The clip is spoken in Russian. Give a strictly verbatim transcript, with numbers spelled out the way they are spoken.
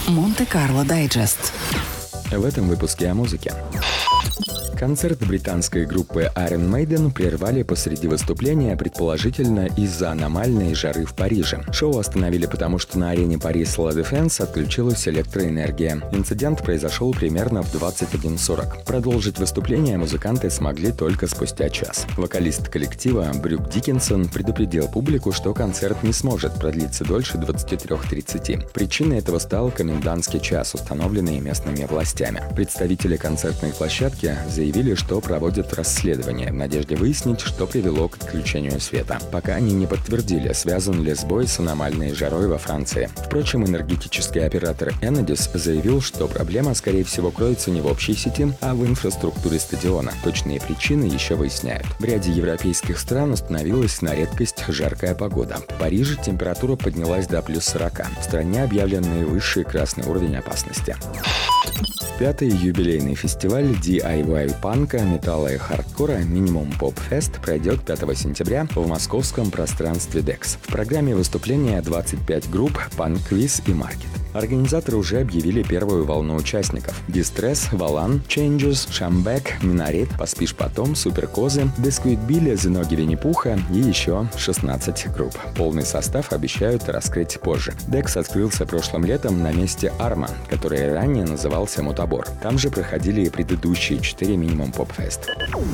Монте-Карло Дайджест. В этом выпуске о музыке. Концерт британской группы Iron Maiden прервали посреди выступления, предположительно из-за аномальной жары в Париже. Шоу остановили потому, что на арене Paris La Défense отключилась электроэнергия. Инцидент произошел примерно в двадцать один сорок. Продолжить выступление музыканты смогли только спустя час. Вокалист коллектива Брюк Диккенсон предупредил публику, что концерт не сможет продлиться дольше двадцати трёх тридцати. Причиной этого стал комендантский час, установленный местными властями. Представители концертной площадки заявили, заявили, что проводят расследование в надежде выяснить, что привело к отключению света. Пока они не подтвердили, связан ли сбой с аномальной жарой во Франции. Впрочем, энергетический оператор Enedis заявил, что проблема, скорее всего, кроется не в общей сети, а в инфраструктуре стадиона. Точные причины еще выясняют. В ряде европейских стран установилась на редкость жаркая погода. В Париже температура поднялась до плюс сорока. В стране объявленный высший красный уровень опасности. Пятый юбилейный фестиваль ди ай вай панка, металла и хардкора Minimum Pop Fest пройдет пятого сентября в московском пространстве Декс. В программе выступления двадцать пять групп, панк-квиз и маркет. Организаторы уже объявили первую волну участников. Distress, Валан, Changes, Шамбек, Минарет, Поспишь потом, Суперкозы, Бисквит Билли, Зеноги Винни-Пуха и еще шестнадцать групп. Полный состав обещают раскрыть позже. Декс открылся прошлым летом на месте Арма, который ранее назывался Мутабор. Там же проходили и предыдущие четыре Minimum Pop Fest.